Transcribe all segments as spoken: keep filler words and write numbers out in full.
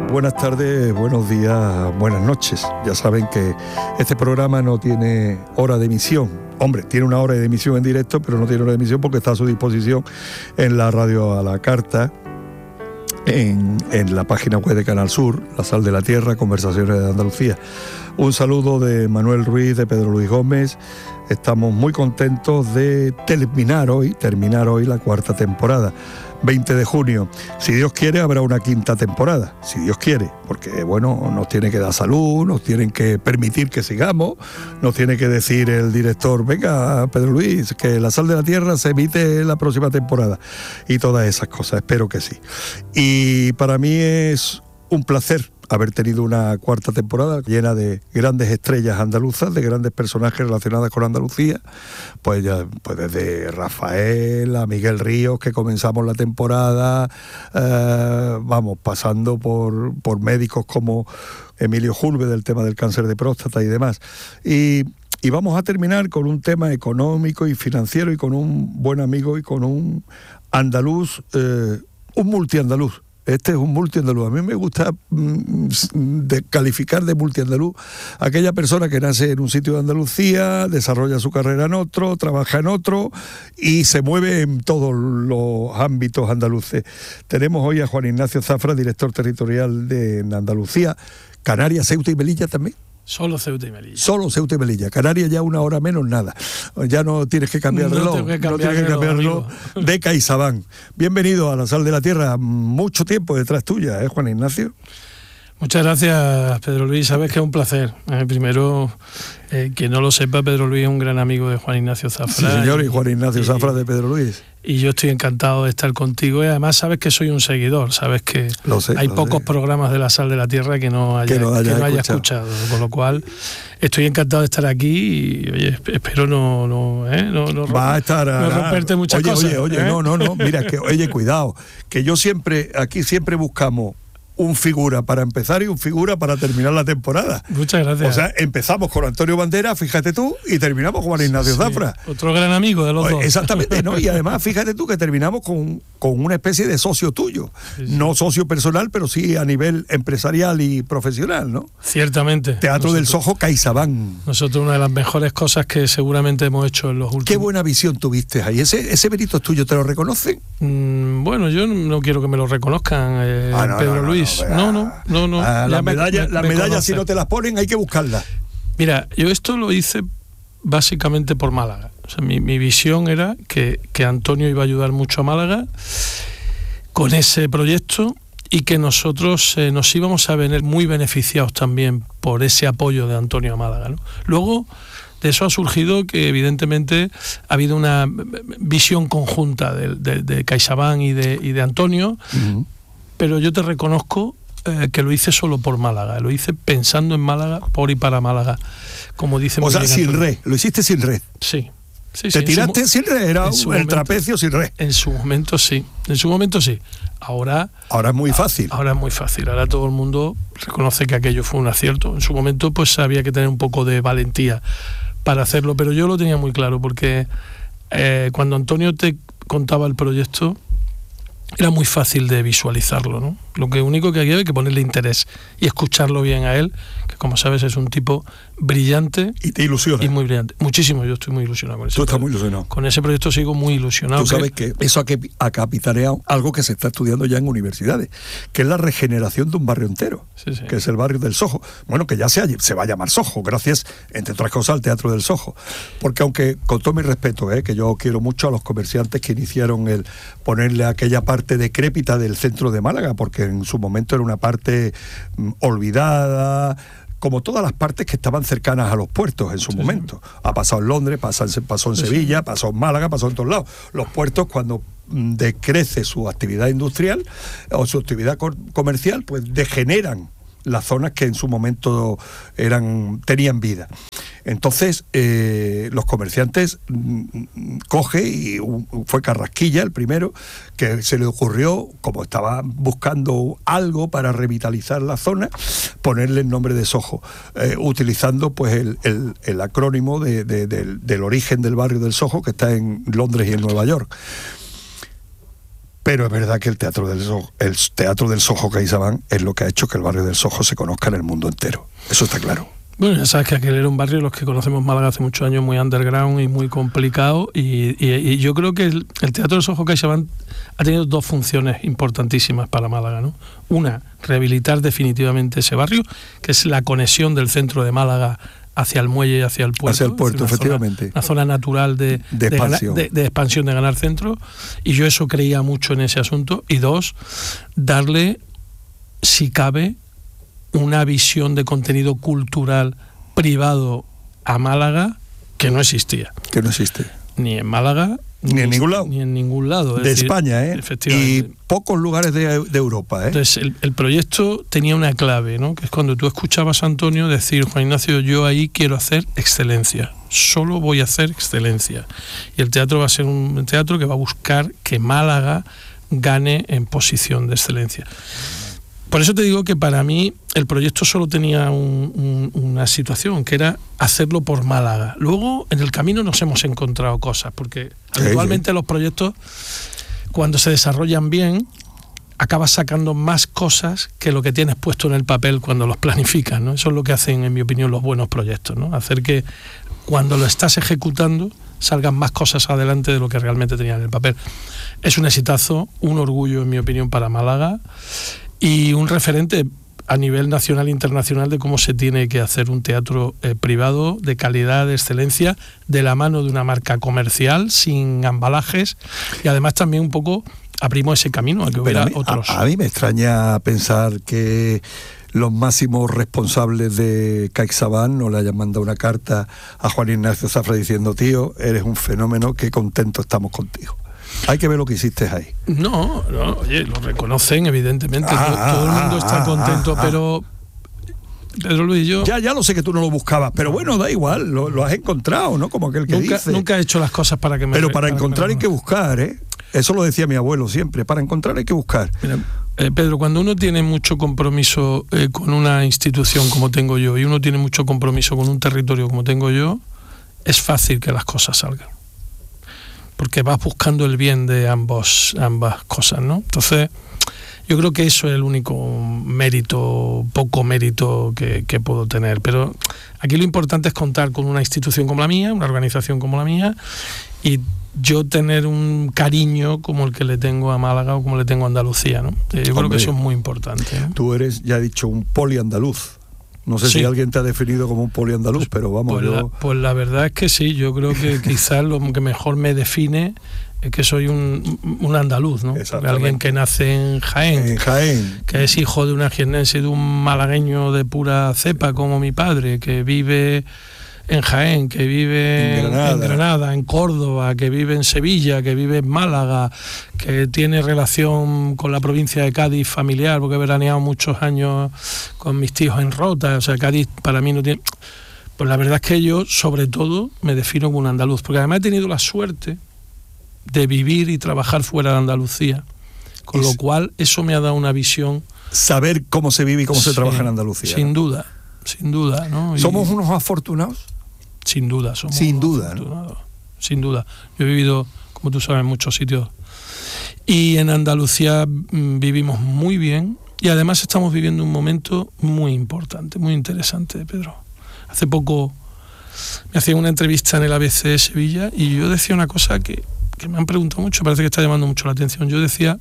Buenas tardes, buenos días, buenas noches. Ya saben que este programa no tiene hora de emisión. Hombre, tiene una hora de emisión en directo, pero no tiene hora de emisión porque está a su disposición en la radio a la carta, en, en la página web de Canal Sur, La Sal de la Tierra, Conversaciones de Andalucía. Un saludo de Manuel Ruiz, de Pedro Luis Gómez. Estamos muy contentos de terminar hoy, terminar hoy la cuarta temporada. veinte de junio. Si Dios quiere, habrá una quinta temporada, si Dios quiere, porque bueno, nos tiene que dar salud, nos tienen que permitir que sigamos, nos tiene que decir el director, venga, Pedro Luis, que La Sal de la Tierra se emite la próxima temporada, y todas esas cosas, espero que sí. Y para mí es un placer haber tenido una cuarta temporada llena de grandes estrellas andaluzas, de grandes personajes relacionados con Andalucía, pues ya pues desde Rafael a Miguel Ríos, que comenzamos la temporada, eh, vamos, pasando por, por médicos como Emilio Julve del tema del cáncer de próstata y demás. Y, y vamos a terminar con un tema económico y financiero y con un buen amigo y con un andaluz, eh, un multiandaluz. Este es un multiandaluz. A mí me gusta mm, de calificar de multiandaluz aquella persona que nace en un sitio de Andalucía, desarrolla su carrera en otro, trabaja en otro y se mueve en todos los ámbitos andaluces. Tenemos hoy a Juan Ignacio Zafra, director territorial de Andalucía, Canarias, Ceuta y Melilla también. Solo Ceuta y Melilla. Solo Ceuta y Melilla. Canarias ya una hora menos nada. Ya no tienes que cambiar el reloj. No, que cambiar no tienes que cambiar el reloj de CaixaBank. Bienvenido a La Sal de la Tierra. Mucho tiempo detrás tuya, ¿eh, Juan Ignacio? Muchas gracias, Pedro Luis. Sabes que es un placer. Eh, primero, eh, que no lo sepa, Pedro Luis es un gran amigo de Juan Ignacio Zafra. Sí, señor, y Juan Ignacio y, Zafra de Pedro Luis. Y yo estoy encantado de estar contigo y además sabes que soy un seguidor, sabes que lo sé, hay lo pocos sé. programas de La Sal de la Tierra que no haya, que no haya, que no haya escuchado. escuchado, con lo cual estoy encantado de estar aquí y oye, espero no no, ¿eh? no, no, Va a estar a, no romperte muchas oye, cosas. Oye, oye, ¿eh? no, no, no, mira, que oye, cuidado, que yo siempre, aquí siempre buscamos un figura para empezar y un figura para terminar la temporada. Muchas gracias. O sea, empezamos con Antonio Bandera, fíjate tú, y terminamos con Juan Ignacio sí, Zafra. Otro gran amigo de los Oye, dos. Exactamente, ¿no? Y además, fíjate tú que terminamos con, con una especie de socio tuyo. Sí, sí. No socio personal, pero sí a nivel empresarial y profesional, ¿no? Ciertamente. Teatro nosotros, del Sojo, CaixaBank. Nosotros una de las mejores cosas que seguramente hemos hecho en los últimos... Qué buena visión tuviste ahí. ¿Ese, ese mérito es tuyo? ¿Te lo reconocen? Mm, bueno, yo no quiero que me lo reconozcan, eh, ah, no, Pedro no, no, Luis. No, no, no. No, no. Ah, las medallas, la medalla, si no te las ponen, hay que buscarlas. Mira, yo esto lo hice básicamente por Málaga. O sea, mi, mi visión era que, que Antonio iba a ayudar mucho a Málaga con ese proyecto y que nosotros eh, nos íbamos a venir muy beneficiados también por ese apoyo de Antonio a Málaga, ¿no? Luego, de eso ha surgido que evidentemente ha habido una visión conjunta de, de, de CaixaBank y de, y de Antonio, uh-huh. Pero yo te reconozco Eh, que lo hice solo por Málaga, lo hice pensando en Málaga, por y para Málaga, como dice. O sea, sin red, lo hiciste sin red. Sí. sí Te sí, tiraste sin red, era el momento, trapecio sin red. En su momento sí, en su momento sí. Ahora, ahora es muy fácil. Ahora es muy fácil, ahora todo el mundo reconoce que aquello fue un acierto. En su momento pues había que tener un poco de valentía para hacerlo, pero yo lo tenía muy claro, porque eh, cuando Antonio te contaba el proyecto, era muy fácil de visualizarlo, ¿no? Lo que único que había es que ponerle interés y escucharlo bien a él, que como sabes es un tipo brillante. Y te ilusiona. Y muy brillante. Muchísimo, yo estoy muy ilusionado con ese Tú estás proyecto. muy ilusionado. Con ese proyecto sigo muy ilusionado. Tú sabes que, que eso ha capitaneado algo que se está estudiando ya en universidades, que es la regeneración de un barrio entero, sí, sí. que es el barrio del Sojo. Bueno, que ya se, se va a llamar Sojo, gracias, entre otras cosas, al Teatro del Sojo. Porque aunque, con todo mi respeto, ¿eh? que yo quiero mucho a los comerciantes que iniciaron el ponerle aquella parte decrépita del centro de Málaga, porque en su momento era una parte mm, olvidada, como todas las partes que estaban cercanas a los puertos en su sí, momento. Sí. Ha pasado en Londres, pasó en, pasó en sí, Sevilla, sí. pasó en Málaga, pasó en todos lados. Los puertos, cuando mm, decrece su actividad industrial o su actividad co- comercial, pues degeneran las zonas que en su momento eran tenían vida. Entonces, eh, los comerciantes mm, coge y uh, fue Carrasquilla el primero que se le ocurrió, como estaba buscando algo para revitalizar la zona, ponerle el nombre de Soho, eh, utilizando pues el, el, el acrónimo de, de, de, del origen del barrio del Soho, que está en Londres y en Nueva York. Pero es verdad que el teatro del Soho, el teatro del Soho CaixaBank es lo que ha hecho que el barrio del Soho se conozca en el mundo entero. Eso está claro. Bueno, ya sabes que aquel era un barrio, los que conocemos Málaga hace muchos años, muy underground y muy complicado, y, y, y yo creo que el, el Teatro del Soho CaixaBank ha tenido dos funciones importantísimas para Málaga, ¿no? Una, rehabilitar definitivamente ese barrio, que es la conexión del centro de Málaga hacia el muelle y hacia el puerto. Hacia el puerto, una efectivamente. Zona, una zona natural de, de, de, expansión. De, de expansión, de ganar centro, y yo eso creía mucho en ese asunto. Y dos, darle, si cabe, una visión de contenido cultural privado a Málaga que no existía. Que no existe. Ni en Málaga, ni, ni en ningún lado. Ni en ningún lado. De decir, España, ¿eh? Efectivamente. Y pocos lugares de, de Europa, ¿eh? Entonces, el, el proyecto tenía una clave, ¿no? Que es cuando tú escuchabas a Antonio decir, Juan Ignacio, yo ahí quiero hacer excelencia. Solo voy a hacer excelencia. Y el teatro va a ser un teatro que va a buscar que Málaga gane en posición de excelencia. Por eso te digo que para mí el proyecto solo tenía un, un, una situación, que era hacerlo por Málaga. Luego, en el camino nos hemos encontrado cosas, porque sí, habitualmente sí. Los proyectos, cuando se desarrollan bien, acabas sacando más cosas que lo que tienes puesto en el papel cuando los planificas, ¿no? Eso es lo que hacen, en mi opinión, los buenos proyectos, ¿no? Hacer que cuando lo estás ejecutando salgan más cosas adelante de lo que realmente tenían en el papel. Es un exitazo, un orgullo, en mi opinión, para Málaga, y un referente a nivel nacional e internacional de cómo se tiene que hacer un teatro eh, privado de calidad, de excelencia, de la mano de una marca comercial, sin embalajes, y además también un poco abrimos ese camino a que hubiera a mí, otros. A, a mí me extraña pensar que los máximos responsables de CaixaBank no le hayan mandado una carta a Juan Ignacio Zafra diciendo, tío, eres un fenómeno, qué contento estamos contigo. Hay que ver lo que hiciste ahí. No, no, oye, lo reconocen, evidentemente. Ah, todo, todo el mundo ah, está contento, ah, pero Pedro Luis, yo... Ya, ya lo sé que tú no lo buscabas, pero bueno, da igual, lo, lo has encontrado, ¿no? Como aquel que nunca, dice. Nunca he hecho las cosas para que me... Pero para, para encontrar que me... hay que buscar, ¿eh? Eso lo decía mi abuelo siempre, para encontrar hay que buscar. Mira, eh, Pedro, cuando uno tiene mucho compromiso eh, con una institución como tengo yo, y uno tiene mucho compromiso con un territorio como tengo yo, es fácil que las cosas salgan. Porque vas buscando el bien de ambos, ambas cosas, ¿no? Entonces, yo creo que eso es el único mérito, poco mérito que, que puedo tener. Pero aquí lo importante es contar con una institución como la mía, una organización como la mía, y yo tener un cariño como el que le tengo a Málaga o como le tengo a Andalucía, ¿no? Yo creo Hombre, que eso es muy importante, ¿no? Tú eres, ya he dicho, un poliandaluz. No sé sí. si alguien te ha definido como un poliandaluz, pero vamos, pues yo... La, pues la verdad es que sí, yo creo que quizás lo que mejor me define es que soy un, un andaluz, ¿no? Alguien que nace en Jaén, en Jaén, que es hijo de una jiennense y de un malagueño de pura cepa como mi padre, que vive en Jaén, que vive en Granada. en Granada, en Córdoba, que vive en Sevilla, que vive en Málaga, que tiene relación con la provincia de Cádiz familiar, porque he veraneado muchos años con mis tíos en Rota, o sea, Cádiz para mí no tiene... Pues la verdad es que yo, sobre todo, me defino como un andaluz, porque además he tenido la suerte de vivir y trabajar fuera de Andalucía, con lo cual eso me ha dado una visión... Saber cómo se vive y cómo sí, se trabaja en Andalucía. Sin duda, sin duda, ¿no? ¿Somos y, unos afortunados? Sin duda, somos Sin unos duda, afortunados. ¿no? Sin duda. Yo he vivido, como tú sabes, en muchos sitios. Y en Andalucía mmm, vivimos muy bien y además estamos viviendo un momento muy importante, muy interesante, Pedro. Hace poco me hacían una entrevista en el A B C de Sevilla y yo decía una cosa que, que me han preguntado mucho, parece que está llamando mucho la atención. Yo decía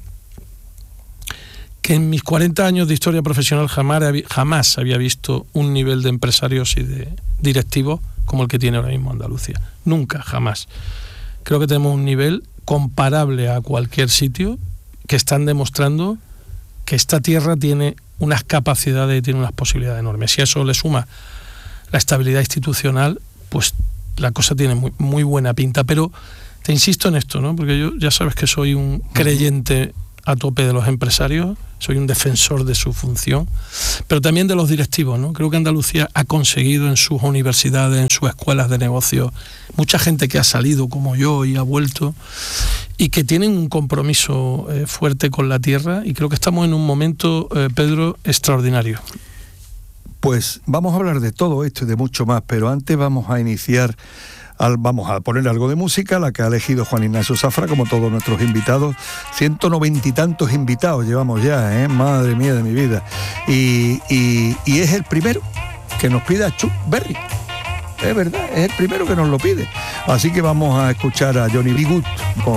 que en mis cuarenta años de historia profesional jamás, jamás había visto un nivel de empresarios y de directivos como el que tiene ahora mismo Andalucía. Nunca, jamás. Creo que tenemos un nivel comparable a cualquier sitio, que están demostrando que esta tierra tiene unas capacidades y tiene unas posibilidades enormes. Si a eso le suma la estabilidad institucional, pues la cosa tiene muy, muy buena pinta. Pero te insisto en esto, ¿no? Porque yo ya sabes que soy un creyente a tope de los empresarios, soy un defensor de su función, pero también de los directivos, ¿no? Creo que Andalucía ha conseguido en sus universidades, en sus escuelas de negocios, mucha gente que ha salido como yo y ha vuelto y que tienen un compromiso eh, fuerte con la tierra, y creo que estamos en un momento, eh, Pedro, extraordinario. Pues vamos a hablar de todo esto y de mucho más, pero antes vamos a iniciar al, vamos a poner algo de música, la que ha elegido Juan Ignacio Zafra, como todos nuestros invitados. ciento noventa y tantos invitados llevamos ya, ¿eh? Madre mía de mi vida. Y, y, y es el primero que nos pide a Chuck Berry. Es verdad, es el primero que nos lo pide. Así que vamos a escuchar a Johnny B. Good con